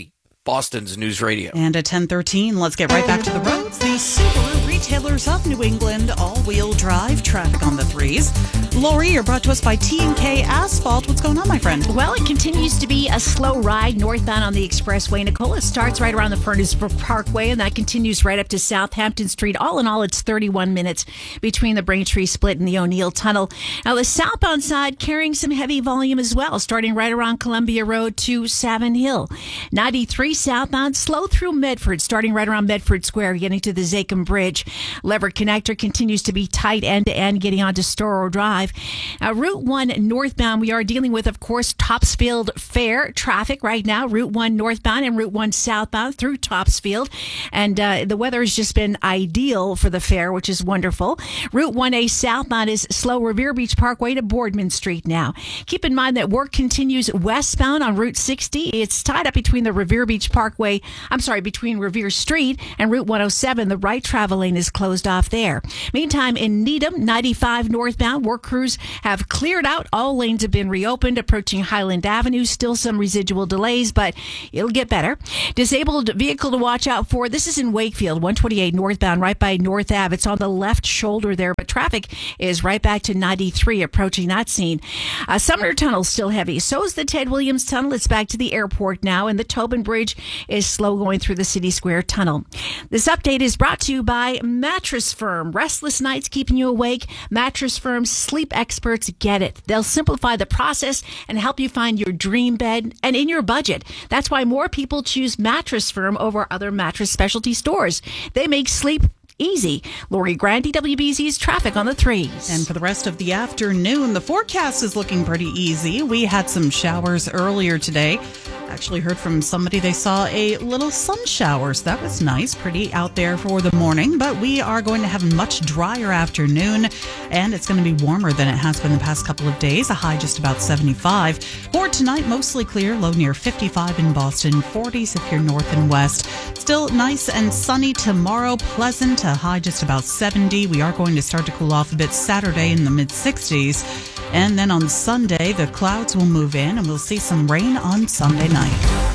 Boston's News Radio. And at ten thirteen, let's get right back to the roads. The Subaru retailers of New England, all-wheel drive, traffic on the threes. Lori, you're brought to us by T and K Asphalt. What's going on, my friend? Well, it continues to be a slow ride northbound on the expressway. Nicole, it starts right around the Furnace Brook Parkway, and that continues right up to Southampton Street. All in all, it's thirty-one minutes between the Braintree Split and the O'Neill Tunnel. Now, the southbound side carrying some heavy volume as well, starting right around Columbia Road to Savin Hill. ninety-three southbound, slow through Medford, starting right around Medford Square, getting to the Zakim Bridge. Lever Connector continues to be tight end-to-end, getting onto Storrow Drive. Uh, Route one northbound, we are dealing with, of course, Topsfield Fair traffic right now. Route one northbound and Route one southbound through Topsfield. And uh, the weather has just been ideal for the fair, which is wonderful. Route one A southbound is slow Revere Beach Parkway to Boardman Street now. Keep in mind that work continues westbound on Route sixty. It's tied up between the Revere Beach Parkway, I'm sorry, between Revere Street and Route one oh seven. The right travel lane is closed off there. Meantime, in Needham, ninety-five northbound, work crews have cleared out. All lanes have been reopened. Approaching Highland Avenue, still some residual delays, but it'll get better. Disabled vehicle to watch out for. This is in Wakefield, one twenty-eight northbound, right by North Ave. It's on the left shoulder there, but traffic is right back to ninety-three approaching that scene. Uh, Sumner Tunnel still heavy. So is the Ted Williams Tunnel. It's back to the airport now, and the Tobin Bridge is slow going through the City Square Tunnel. This update is brought to you by Mattress Firm. Restless nights keeping you awake? Mattress Firm's sleep experts get it. They'll simplify the process and help you find your dream bed and in your budget. That's why more people choose Mattress Firm over other mattress specialty stores. They make sleep easy. Lori Grandi, W B Z's traffic on the threes. And for the rest of the afternoon, the forecast is looking pretty easy. We had some showers earlier today. Actually heard from somebody they saw a little sun shower, so that was nice. Pretty out there for the morning, but we are going to have a much drier afternoon, and it's going to be warmer than it has been the past couple of days. A high just about seventy-five. For tonight, mostly clear, low near fifty-five in Boston, forties if you're north and west. Still nice and sunny tomorrow, pleasant, a high just about seventy. We are going to start to cool off a bit Saturday in the mid sixties. And then on Sunday, the clouds will move in and we'll see some rain on Sunday night.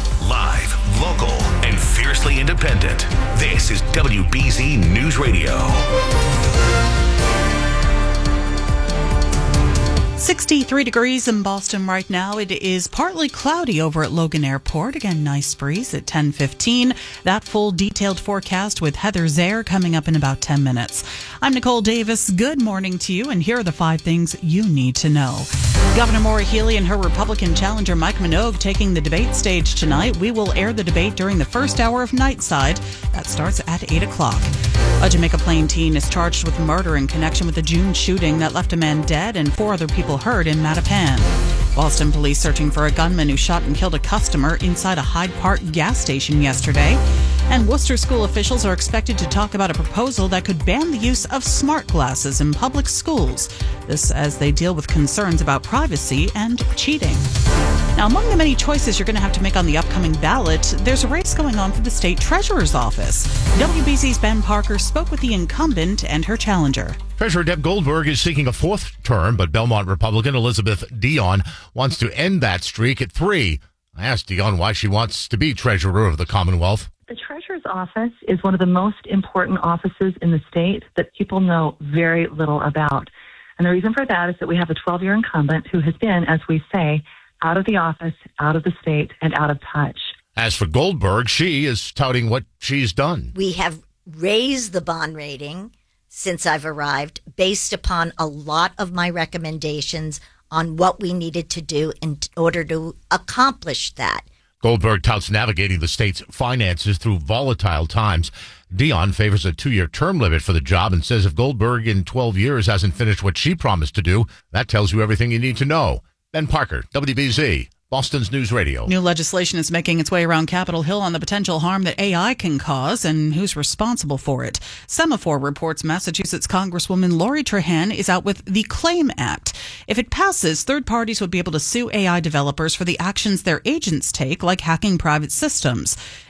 Live, local, and fiercely independent. This is W B Z News Radio. sixty-three degrees in Boston right now. It is partly cloudy over at Logan Airport. Again, nice breeze at ten fifteen. That full detailed forecast with Heather Zare coming up in about ten minutes. I'm Nicole Davis. Good morning to you, and here are the five things you need to know. Governor Maura Healey and her Republican challenger Mike Minogue taking the debate stage tonight. We will air the debate during the first hour of Nightside. That starts at eight o'clock. A Jamaica Plain teen is charged with murder in connection with the June shooting that left a man dead and four other people hurt in Mattapan. Boston police searching for a gunman who shot and killed a customer inside a Hyde Park gas station yesterday. And Worcester school officials are expected to talk about a proposal that could ban the use of smart glasses in public schools. This as they deal with concerns about privacy and cheating. Now, among the many choices you're going to have to make on the upcoming ballot, there's a race going on for the state treasurer's office. W B Z's Ben Parker spoke with the incumbent and her challenger. Treasurer Deb Goldberg is seeking a fourth term, but Belmont Republican Elizabeth Dion wants to end that streak at three. I asked Dion why she wants to be treasurer of the Commonwealth. The treasurer's office is one of the most important offices in the state that people know very little about. And the reason for that is that we have a twelve-year incumbent who has been, as we say, out of the office, out of the state, and out of touch. As for Goldberg, she is touting what she's done. We have raised the bond rating since I've arrived based upon a lot of my recommendations on what we needed to do in order to accomplish that. Goldberg touts navigating the state's finances through volatile times. Dion favors a two-year term limit for the job and says if Goldberg in twelve years hasn't finished what she promised to do, that tells you everything you need to know. Ben Parker, W B Z, Boston's News Radio. New legislation is making its way around Capitol Hill on the potential harm that A I can cause and who's responsible for it. Semaphore reports Massachusetts Congresswoman Lori Trahan is out with the CLAIM Act. If it passes, third parties would be able to sue A I developers for the actions their agents take, like hacking private systems.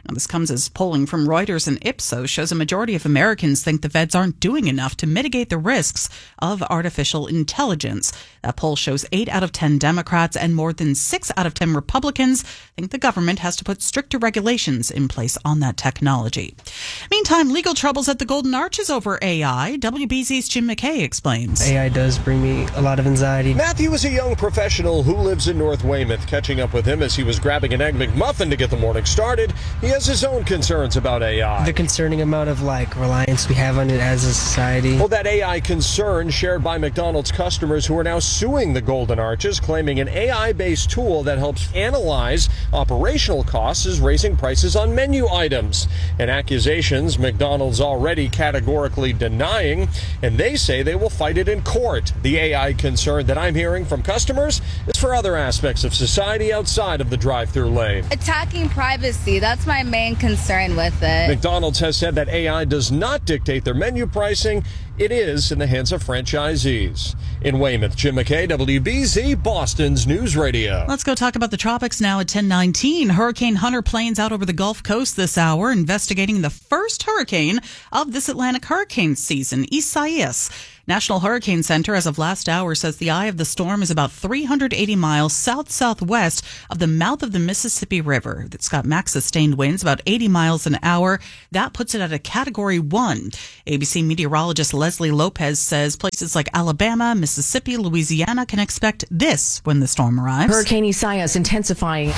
Now, this comes as polling from Reuters and Ipsos shows a majority of Americans think the feds aren't doing enough to mitigate the risks of artificial intelligence. That poll shows eight out of ten Democrats and more than six out of ten Republicans think the government has to put stricter regulations in place on that technology. Meantime, legal troubles at the Golden Arches over A I. W B Z's Jim McKay explains. A I does bring me a lot of anxiety. Matthew is a young professional who lives in North Weymouth. Catching up with him as he was grabbing an Egg McMuffin to get the morning started, he has his own concerns about A I. The concerning amount of like reliance we have on it as a society. Well, that A I concern shared by McDonald's customers who are now suing the Golden Arches, claiming an A I-based tool that helps analyze operational costs is raising prices on menu items. And accusations McDonald's already categorically denying, and they say they will fight it in court. The A I concern that I'm hearing from customers is for other aspects of society outside of the drive-thru lane. Attacking privacy, that's my main concern with it. McDonald's has said that A I does not dictate their menu pricing. It is in the hands of franchisees. In Weymouth, Jim McKay, W B Z, Boston's News Radio. Let's go talk about the tropics now at ten nineteen. Hurricane Hunter planes out over the Gulf Coast this hour, investigating the first hurricane of this Atlantic hurricane season, Isaias. National Hurricane Center, as of last hour, says the eye of the storm is about three hundred eighty miles south-southwest of the mouth of the Mississippi River. It's got max sustained winds about eighty miles an hour. That puts it at a Category one. A B C meteorologist Leslie Lopez says places like Alabama, Mississippi, Louisiana can expect this when the storm arrives. Hurricane Isaias intensifying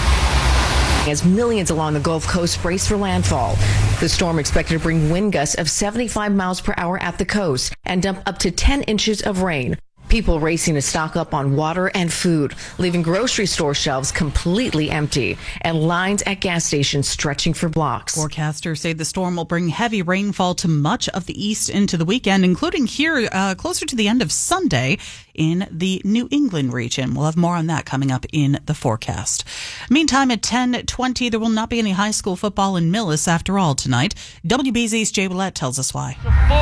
as millions along the Gulf Coast brace for landfall. The storm expected to bring wind gusts of seventy-five miles per hour at the coast and dump up to ten inches of rain. People racing to stock up on water and food, leaving grocery store shelves completely empty and lines at gas stations stretching for blocks. Forecasters say the storm will bring heavy rainfall to much of the east into the weekend, including here uh, closer to the end of Sunday in the New England region. We'll have more on that coming up in the forecast. Meantime, at ten twenty, there will not be any high school football in Millis after all tonight. W B Z's Jay Willett tells us why.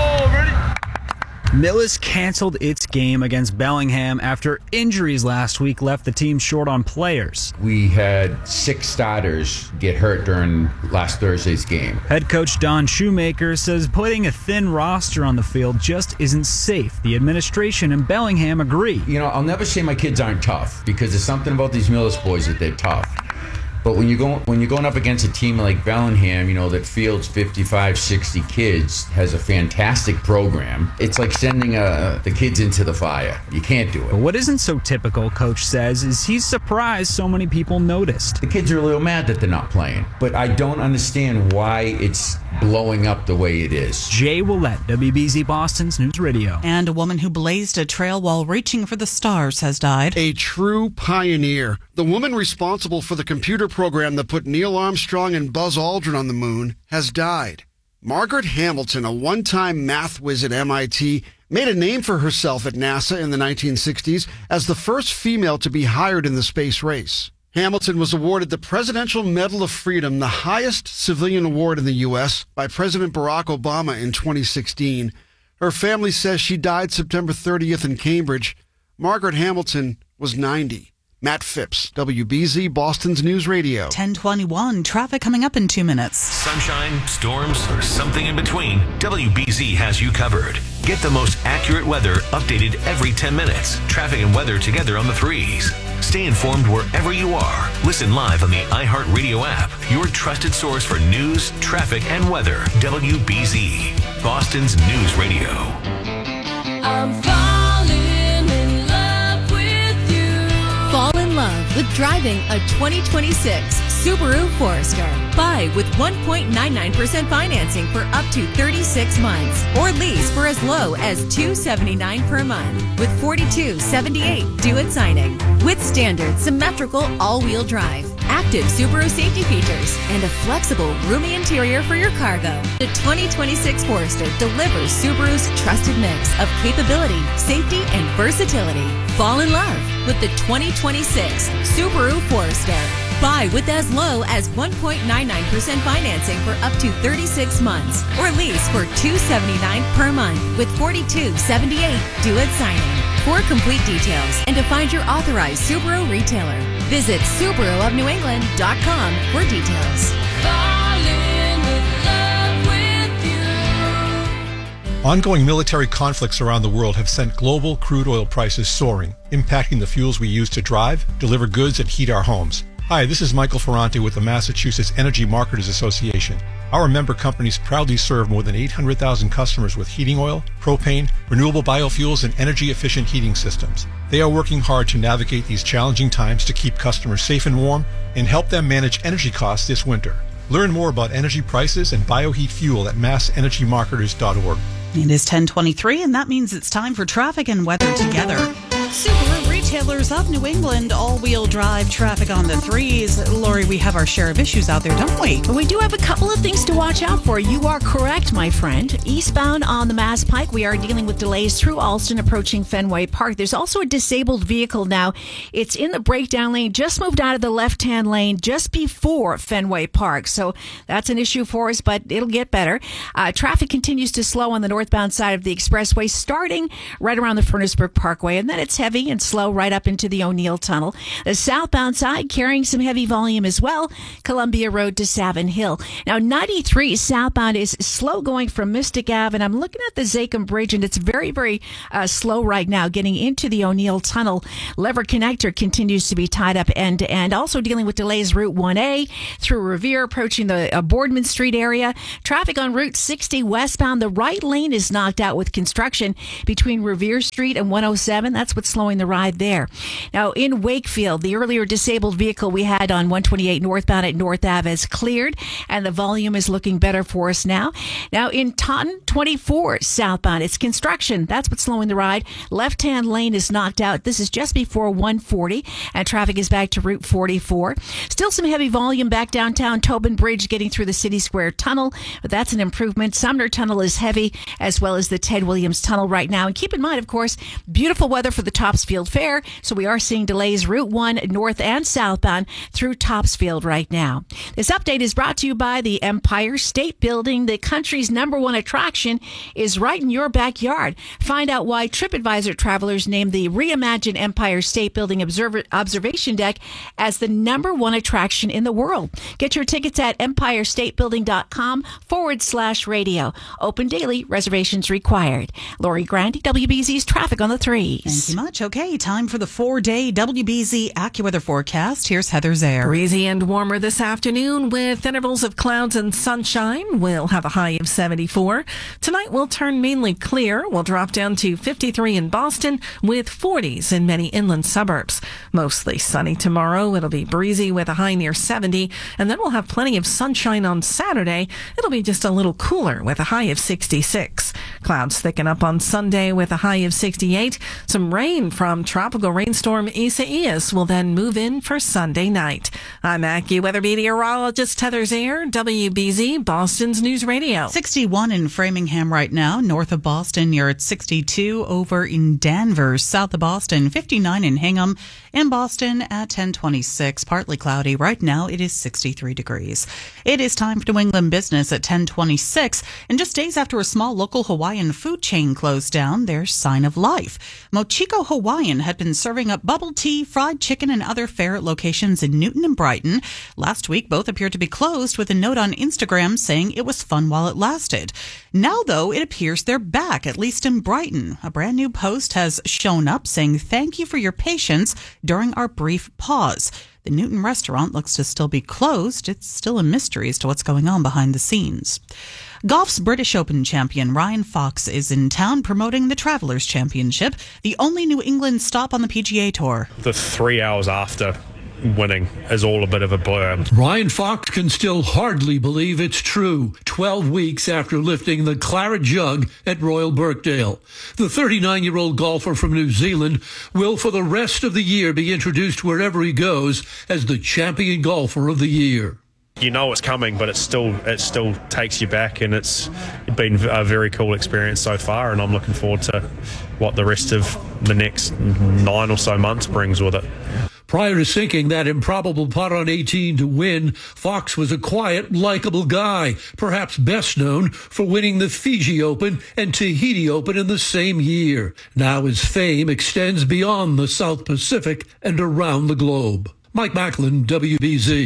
Millis canceled its game against Bellingham after injuries last week left the team short on players. We had six starters get hurt during last Thursday's game. Head coach Don Shoemaker says putting a thin roster on the field just isn't safe. The administration and Bellingham agree. You know, I'll never say my kids aren't tough, because there's something about these Millis boys that they're tough. But when you go when you're going up against a team like Bellingham, you know, that fields fifty-five, sixty kids, has a fantastic program, it's like sending uh, the kids into the fire. You can't do it. But what isn't so typical, Coach says, is he's surprised so many people noticed. The kids are a little mad that they're not playing, but I don't understand why it's blowing up the way it is. Jay Willett, W B Z Boston's News Radio. And a woman who blazed a trail while reaching for the stars has died. A true pioneer. The woman responsible for the computer program that put Neil Armstrong and Buzz Aldrin on the moon has died. Margaret Hamilton, a one-time math whiz at M I T, made a name for herself at NASA in the nineteen sixties as the first female to be hired in the space race. Hamilton was awarded the Presidential Medal of Freedom, the highest civilian award in the U S, by President Barack Obama in twenty sixteen. Her family says she died September thirtieth in Cambridge. Margaret Hamilton was ninety. Matt Phipps, W B Z, Boston's News Radio. ten twenty-one, traffic coming up in two minutes. Sunshine, storms, or something in between, W B Z has you covered. Get the most accurate weather updated every ten minutes. Traffic and weather together on the threes. Stay informed wherever you are. Listen live on the iHeartRadio app, your trusted source for news, traffic, and weather. W B Z, Boston's News Radio. I'm falling in love with you. Fall in love with driving a twenty twenty-six Subaru Forester. Buy with one point nine nine percent financing for up to thirty-six months, or lease for as low as two hundred seventy-nine dollars per month with forty-two seventy-eight due at signing. With standard symmetrical all-wheel drive, active Subaru safety features, and a flexible, roomy interior for your cargo, the twenty twenty-six Forester delivers Subaru's trusted mix of capability, safety, and versatility. Fall in love with the twenty twenty-six Subaru Forester. Buy with as low as one point nine nine percent financing for up to thirty-six months, or lease for two hundred seventy-nine dollars per month with forty-two seventy-eight due at signing. For complete details and to find your authorized Subaru retailer, visit Subaru of New England dot com for details. Falling Ongoing military conflicts around the world have sent global crude oil prices soaring, impacting the fuels we use to drive, deliver goods, and heat our homes. Hi, this is Michael Ferrante with the Massachusetts Energy Marketers Association. Our member companies proudly serve more than eight hundred thousand customers with heating oil, propane, renewable biofuels, and energy-efficient heating systems. They are working hard to navigate these challenging times to keep customers safe and warm and help them manage energy costs this winter. Learn more about energy prices and bioheat fuel at mass energy marketers dot org. It is ten twenty-three, and that means it's time for traffic and weather together. Subaru retailers of New England, all-wheel drive traffic on the threes. Lori, we have our share of issues out there, don't we? We do have a couple of things to watch out for. You are correct, my friend. Eastbound on the Mass Pike, we are dealing with delays through Alston approaching Fenway Park. There's also a disabled vehicle now. It's in the breakdown lane, just moved out of the left-hand lane just before Fenway Park. So that's an issue for us, but it'll get better. Uh, traffic continues to slow on the northbound side of the expressway, starting right around the Furnace-Brook Parkway, and then it's heavy and slow right up into the O'Neill Tunnel. The southbound side carrying some heavy volume as well, Columbia Road to Savin Hill. Now, ninety-three southbound is slow going from Mystic Ave, and I'm looking at the Zachem Bridge, and it's very, very uh, slow right now getting into the O'Neill Tunnel. Lever Connector continues to be tied up end to end. Also dealing with delays Route one A through Revere, approaching the uh, Boardman Street area. Traffic on Route sixty westbound. The right lane is knocked out with construction between Revere Street and one oh seven. That's what's slowing the ride there. Now, in Wakefield, the earlier disabled vehicle we had on one twenty-eight northbound at North Ave has cleared, and the volume is looking better for us now. Now, in Taunton, twenty-four southbound, it's construction. That's what's slowing the ride. Left-hand lane is knocked out. This is just before one forty, and traffic is back to Route forty-four. Still some heavy volume back downtown Tobin Bridge getting through the City Square Tunnel, but that's an improvement. Sumner Tunnel is heavy, as well as the Ted Williams Tunnel right now. And keep in mind, of course, beautiful weather for the Topsfield Fair, so we are seeing delays Route one north and southbound through Topsfield right now. This update is brought to you by the Empire State Building. The country's number one attraction is right in your backyard. Find out why TripAdvisor travelers named the reimagined Empire State Building Observer- Observation Deck as the number one attraction in the world. Get your tickets at empirestatebuilding.com forward slash radio. Open daily, reservations required. Lori Grandi, W B Z's Traffic on the Threes. Thank you much. Okay, time for the four-day W B Z AccuWeather forecast. Here's Heather Zaire. Breezy and warmer this afternoon with intervals of clouds and sunshine. We'll have a high of seventy-four. Tonight we'll turn mainly clear. We'll drop down to fifty-three in Boston with forties in many inland suburbs. Mostly sunny tomorrow. It'll be breezy with a high near seventy. And then we'll have plenty of sunshine on Saturday. It'll be just a little cooler with a high of sixty-six. Clouds thicken up on Sunday with a high of sixty-eight. Some rain from tropical rainstorm Isaias will then move in for Sunday night. I'm AccuWeather meteorologist Heather Zaire, W B Z, Boston's News Radio. sixty-one in Framingham right now, north of Boston. You're at sixty-two over in Danvers, south of Boston. fifty-nine in Hingham. In Boston at ten twenty-six, partly cloudy. Right now it is sixty-three degrees. It is time for New England Business at ten twenty-six. And just days after a small local Hawaiian food chain closed down, there's sign of life. Mochiko Hawaiian had been serving up bubble tea, fried chicken, and other fare at locations in Newton and Brighton. Last week, both appeared to be closed, with a note on Instagram saying it was fun while it lasted. Now, though, it appears they're back, at least in Brighton. A brand new post has shown up saying, "Thank you for your patience during our brief pause." The Newton restaurant looks to still be closed. It's still a mystery as to what's going on behind the scenes. Golf's British Open champion Ryan Fox is in town promoting the Travelers Championship, the only New England stop on the P G A Tour. The three hours after winning is all a bit of a blur. Ryan Fox can still hardly believe it's true. twelve weeks after lifting the claret jug at Royal Birkdale. The thirty-nine-year-old golfer from New Zealand will for the rest of the year be introduced wherever he goes as the champion golfer of the year. You know it's coming, but it still it still takes you back, and it's been a very cool experience so far, and I'm looking forward to what the rest of the next nine or so months brings with it. Prior to sinking that improbable putt on eighteen to win, Fox was a quiet, likable guy, perhaps best known for winning the Fiji Open and Tahiti Open in the same year. Now his fame extends beyond the South Pacific and around the globe. Mike Macklin, W B Z,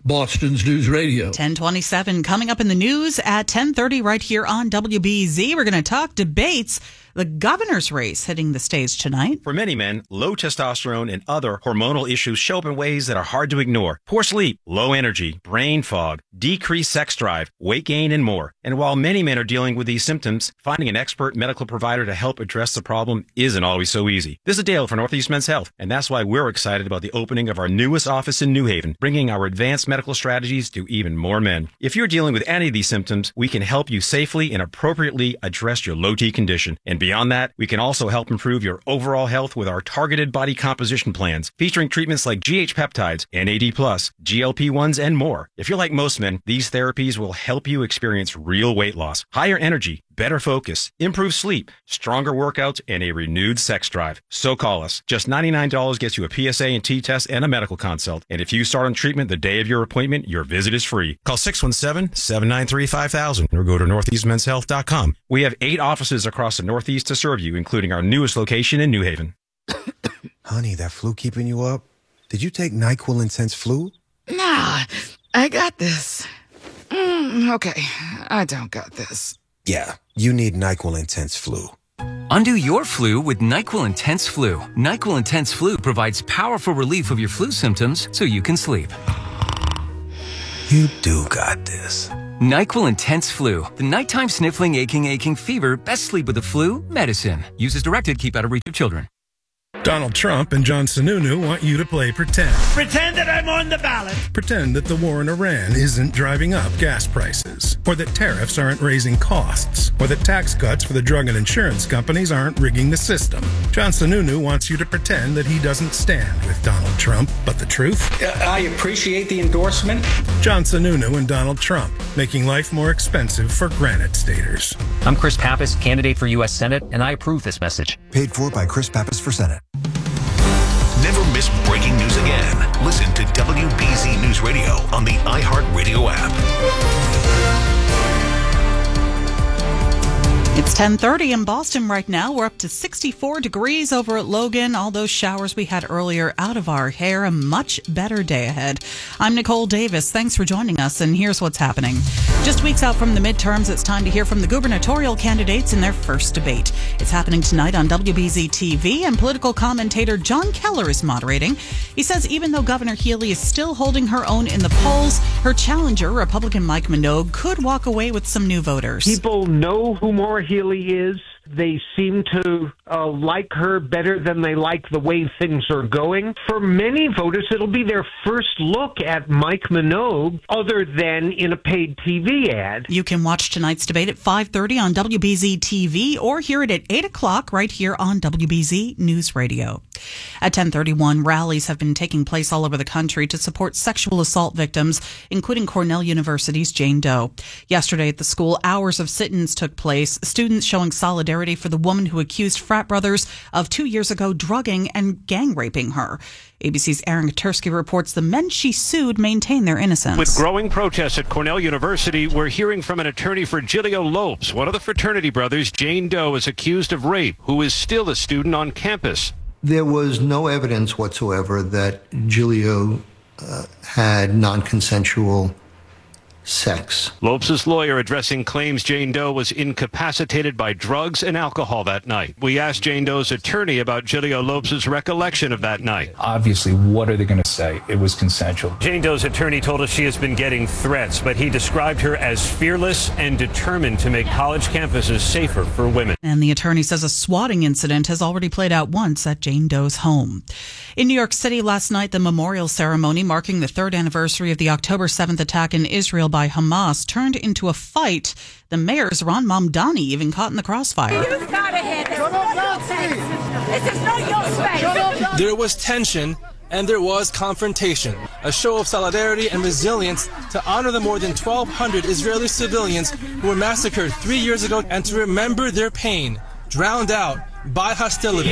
Boston's News Radio. ten twenty-seven coming up in the news at ten thirty right here on W B Z. We're going to talk debates. The governor's race hitting the stage tonight. For many men, low testosterone and other hormonal issues show up in ways that are hard to ignore. Poor sleep, low energy, brain fog, decreased sex drive, weight gain, and more. And while many men are dealing with these symptoms, finding an expert medical provider to help address the problem isn't always so easy. This is Dale for Northeast Men's Health, and that's why we're excited about the opening of our newest office in New Haven, bringing our advanced medical strategies to even more men. If you're dealing with any of these symptoms, we can help you safely and appropriately address your low T condition. And beyond that, we can also help improve your overall health with our targeted body composition plans, featuring treatments like G H peptides, N A D plus, G L P ones, and more. If you're like most men, these therapies will help you experience real weight loss, higher energy, better focus, improved sleep, stronger workouts, and a renewed sex drive. So call us. Just ninety-nine dollars gets you a P S A and T test and a medical consult. And if you start on treatment the day of your appointment, your visit is free. Call six one seven, seven nine three, five thousand or go to northeast men's health dot com. We have eight offices across the Northeast to serve you, including our newest location in New Haven. Honey, that flu keeping you up? Did you take NyQuil Intense Flu? Nah, I got this. Mm, okay, I don't got this. Yeah, you need NyQuil Intense Flu. Undo your flu with NyQuil Intense Flu. NyQuil Intense Flu provides powerful relief of your flu symptoms so you can sleep. You do got this. NyQuil Intense Flu. The nighttime sniffling, aching, aching fever. Best sleep with the flu. Medicine. Use as directed. Keep out of reach of children. Donald Trump and John Sununu want you to play pretend. Pretend that I'm on the ballot. Pretend that the war in Iran isn't driving up gas prices, or that tariffs aren't raising costs, or that tax cuts for the drug and insurance companies aren't rigging the system. John Sununu wants you to pretend that he doesn't stand with Donald Trump, but the truth? I appreciate the endorsement. John Sununu and Donald Trump, making life more expensive for Granite Staters. I'm Chris Pappas, candidate for U S Senate, and I approve this message. Paid for by Chris Pappas for Senate. Never miss breaking news again. Listen to W B Z News Radio on the iHeartRadio app. It's ten thirty in Boston right now. We're up to sixty-four degrees over at Logan. All those showers we had earlier out of our hair. A much better day ahead. I'm Nicole Davis. Thanks for joining us, and here's what's happening. Just weeks out from the midterms, it's time to hear from the gubernatorial candidates in their first debate. It's happening tonight on W B Z T V, and political commentator John Keller is moderating. He says even though Governor Healy is still holding her own in the polls, her challenger, Republican Mike Minogue, could walk away with some new voters. People know who Maura Healey is. They seem to uh, like her better than they like the way things are going. For many voters, it'll be their first look at Mike Minogue other than in a paid T V ad. You can watch tonight's debate at five thirty on W B Z T V or hear it at eight o'clock right here on W B Z News Radio. At ten thirty-one, rallies have been taking place all over the country to support sexual assault victims, including Cornell University's Jane Doe. Yesterday at the school, hours of sit-ins took place, students showing solidarity for the woman who accused frat brothers of two years ago drugging and gang raping her. A B C's Aaron Katursky reports the men she sued maintain their innocence. With growing protests at Cornell University, we're hearing from an attorney for Giglio Lopes. One of the fraternity brothers, Jane Doe, is accused of rape, who is still a student on campus. There was no evidence whatsoever that Giglio uh, had non-consensual sex. Lopes' lawyer addressing claims Jane Doe was incapacitated by drugs and alcohol that night. We asked Jane Doe's attorney about Giglio Lopes' recollection of that night. Obviously, what are they going to say? It was consensual. Jane Doe's attorney told us she has been getting threats, but he described her as fearless and determined to make college campuses safer for women. And the attorney says a swatting incident has already played out once at Jane Doe's home. In New York City last night, the memorial ceremony marking the third anniversary of the October seventh attack in Israel by Hamas turned into a fight. The mayor's Ron Mamdani even caught in the crossfire. You got ahead. This is not your space. There was tension and there was confrontation, a show of solidarity and resilience to honor the more than twelve hundred Israeli civilians who were massacred three years ago and to remember their pain, drowned out by hostility.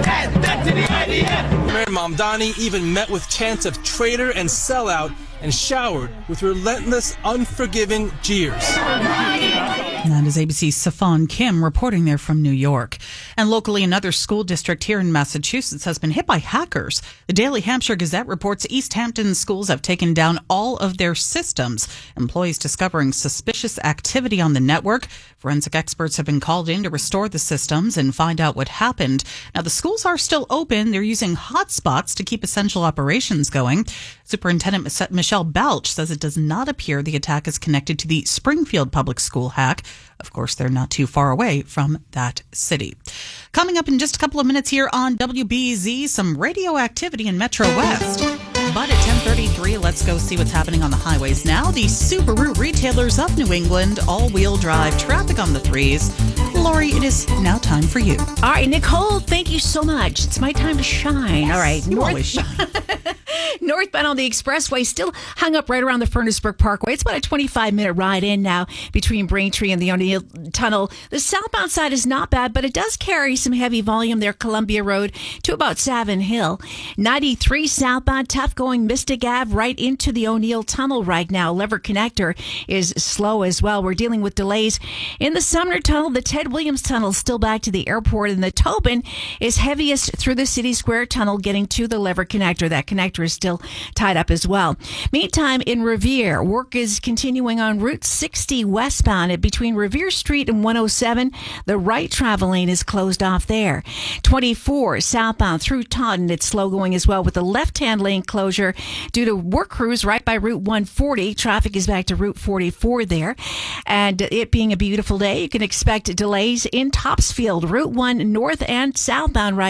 Mayor Mamdani even met with chants of traitor and sellout and showered with relentless, unforgiving jeers. And that is A B C's Safan Kim reporting there from New York. And locally, another school district here in Massachusetts has been hit by hackers. The Daily Hampshire Gazette reports East Hampton schools have taken down all of their systems. Employees discovering suspicious activity on the network. Forensic experts have been called in to restore the systems and find out what happened. Now, the schools are still open. They're using hotspots to keep essential operations going. Superintendent Michelle Balch says it does not appear the attack is connected to the Springfield Public School hack. Of course, they're not too far away from that city. Coming up in just a couple of minutes here on W B Z, some radioactivity in Metro West. But at ten thirty-three, let's go see what's happening on the highways now. The Subaru retailers of New England, all-wheel drive, traffic on the threes. Lori, it is now time for you. All right, Nicole, thank you so much. It's my time to shine. Yes, All right. you North- always shine. Northbound on the expressway, still hung up right around the Furnaceburg Parkway. It's about a twenty-five minute ride in now between Braintree and the O'Neill Tunnel. The southbound side is not bad, but it does carry some heavy volume there, Columbia Road to about Savin Hill. ninety-three southbound, tough going Mystic Ave right into the O'Neill Tunnel right now. Lever Connector is slow as well. We're dealing with delays in the Sumner Tunnel. The Ted Williams Tunnel still back to the airport, and the Tobin is heaviest through the City Square Tunnel getting to the Lever Connector. That connector is still tied up as well. Meantime, in Revere, work is continuing on Route sixty westbound at between Revere Street and one oh seven. The right travel lane is closed off there. twenty-four southbound through Taunton. It's slow going as well with the left-hand lane closure due to work crews right by Route one forty. Traffic is back to Route forty-four there. And it being a beautiful day, you can expect delays in Topsfield, Route one north and southbound right